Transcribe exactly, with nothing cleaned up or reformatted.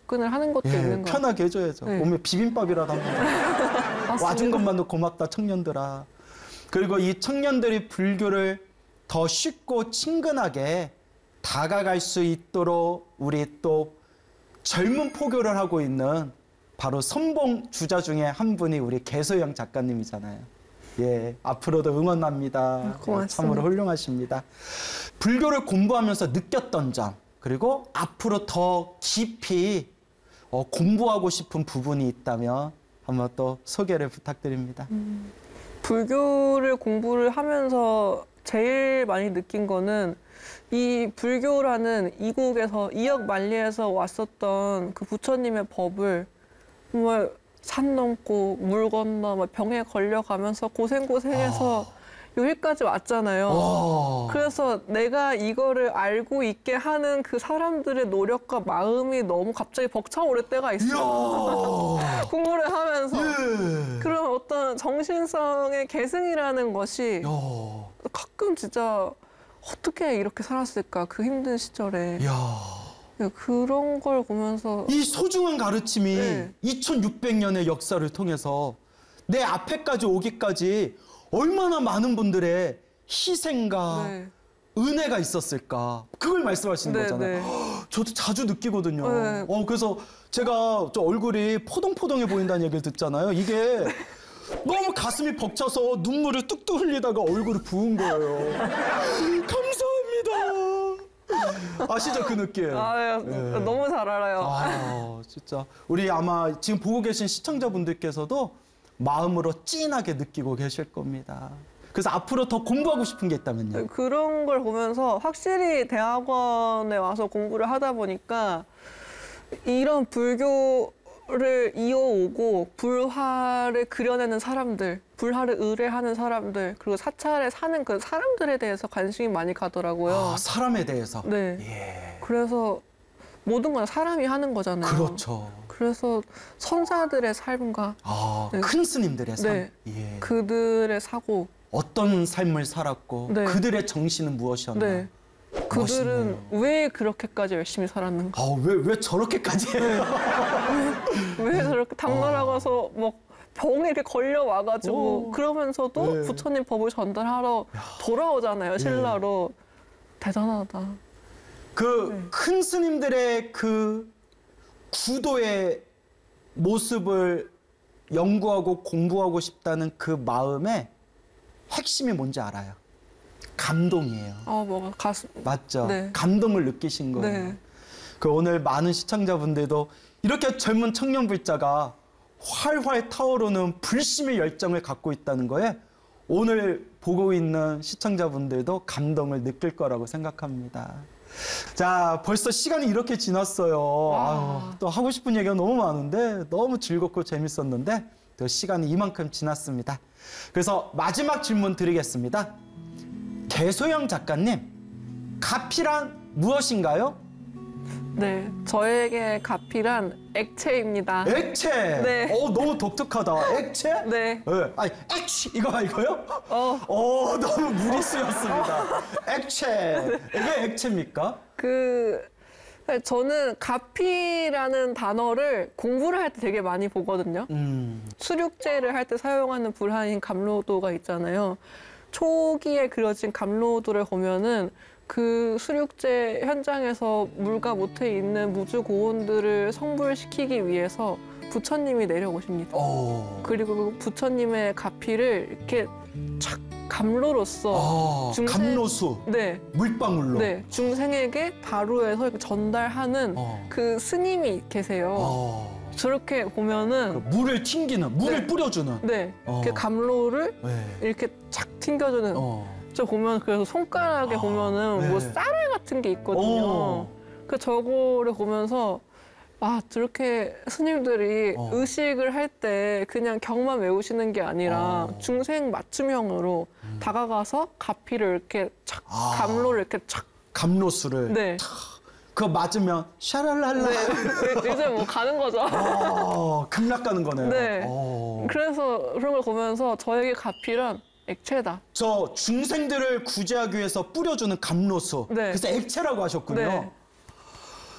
접근을 하는 것도 예, 있는 거 편하게 해줘야죠. 네. 오면 비빔밥이라도 한번 와준 것만도 고맙다 청년들아. 그리고 이 청년들이 불교를 더 쉽고 친근하게 다가갈 수 있도록 우리 또 젊은 포교를 하고 있는 바로 선봉 주자 중에 한 분이 우리 개소영 작가님이잖아요. 예, 앞으로도 응원합니다. 고맙습니다. 참으로 훌륭하십니다. 불교를 공부하면서 느꼈던 점, 그리고 앞으로 더 깊이 어, 공부하고 싶은 부분이 있다면 한번 또 소개를 부탁드립니다. 음, 불교를 공부를 하면서 제일 많이 느낀 거는 이 불교라는 이국에서 이역 만리에서 왔었던 그 부처님의 법을 정말 산 넘고 물 건너 막 병에 걸려가면서 고생고생해서 아. 여기까지 왔잖아요. 아. 그래서 내가 이거를 알고 있게 하는 그 사람들의 노력과 마음이 너무 갑자기 벅차오를 때가 있어요. 공부를 하면서. 예. 그런 어떤 정신성의 계승이라는 것이 야. 가끔 진짜 어떻게 이렇게 살았을까, 그 힘든 시절에. 야. 그런 걸 보면서 이 소중한 가르침이 네. 이천육백 년의 역사를 통해서 내 앞에까지 오기까지 얼마나 많은 분들의 희생과 네. 은혜가 있었을까, 그걸 말씀하시는 네, 거잖아요. 네. 저도 자주 느끼거든요. 네. 어, 그래서 제가 저 얼굴이 포동포동해 보인다는 얘기를 듣잖아요. 이게 너무 가슴이 벅차서 눈물을 뚝뚝 흘리다가 얼굴이 부은 거예요. 감사합니다. 아시죠, 그 느낌? 아, 네. 너무 잘 알아요. 아, 진짜 우리 아마 지금 보고 계신 시청자분들께서도 마음으로 찐하게 느끼고 계실 겁니다. 그래서 앞으로 더 공부하고 싶은 게 있다면요? 그런 걸 보면서 확실히 대학원에 와서 공부를 하다 보니까 이런 불교를 이어오고 불화를 그려내는 사람들, 불화를 의뢰하는 사람들, 그리고 사찰에 사는 그 사람들에 대해서 관심이 많이 가더라고요. 아, 사람에 대해서? 네. 예. 그래서 모든 건 사람이 하는 거잖아요. 그렇죠. 그래서 선사들의 삶과 아, 네. 큰 스님들의 삶. 네. 예. 그들의 사고. 어떤 삶을 살았고 네. 그들의 정신은 무엇이었나. 네. 그들은 멋있네요. 왜 그렇게까지 열심히 살았는가. 아, 왜, 왜 저렇게까지 해요? 왜, 왜 저렇게 당나라가서 막 병에 이렇게 걸려와가지고 오. 그러면서도 네. 부처님 법을 전달하러 야. 돌아오잖아요. 신라로. 네. 대단하다. 그 큰 네. 스님들의 그 구도의 모습을 연구하고 공부하고 싶다는 그 마음의 핵심이 뭔지 알아요. 감동이에요. 아, 뭐가 가슴. 맞죠? 네. 감동을 느끼신 거예요. 네. 그 오늘 많은 시청자분들도 이렇게 젊은 청년 불자가 활활 타오르는 불심의 열정을 갖고 있다는 거에 오늘 보고 있는 시청자분들도 감동을 느낄 거라고 생각합니다. 자, 벌써 시간이 이렇게 지났어요. 아유, 또 하고 싶은 얘기가 너무 많은데 너무 즐겁고 재밌었는데 또 시간이 이만큼 지났습니다. 그래서 마지막 질문 드리겠습니다. 개소영 작가님, 가피란 무엇인가요? 네, 저에게 가피란 액체입니다. 액체? 네. 어, 너무 독특하다. 액체? 네. 네. 아니, 액취 이거 이거요? 어. 어, 너무 무리수였습니다. 액체. 이게 액체입니까? 그 저는 가피라는 단어를 공부를 할 때 되게 많이 보거든요. 음. 수륙제를 할 때 사용하는 불화인 감로도가 있잖아요. 초기에 그려진 감로도를 보면은 그 수륙제 현장에서 물과 모태에 있는 무주 고온들을 성불시키기 위해서 부처님이 내려오십니다. 오. 그리고 부처님의 가피를 이렇게 착 감로로서 아, 중생, 감로수, 네, 물방울로, 네, 중생에게 바로해서 이렇게 전달하는 어. 그 스님이 계세요. 어. 저렇게 보면은 그 물을 튕기는, 물을 네. 뿌려주는, 네, 어. 그 감로를 네. 이렇게 착 튕겨주는. 어. 저 보면 그래서 손가락에 아, 보면은 네. 뭐 쌀알 같은 게 있거든요. 오. 그 저거를 보면서 아, 저렇게 스님들이 어. 의식을 할 때 그냥 경만 외우시는 게 아니라 어. 중생 맞춤형으로 음. 다가가서 가피를 이렇게 착, 아. 감로를 이렇게 착. 감로수를. 네. 그거 맞으면 샤랄랄라. 네. 이제 뭐 가는 거죠. 어, 급락 가는 거네요. 네. 오. 그래서 그런 걸 보면서 저에게 가피란 액체다. 저 중생들을 구제하기 위해서 뿌려주는 감로수. 네. 그래서 액체라고 하셨군요. 네.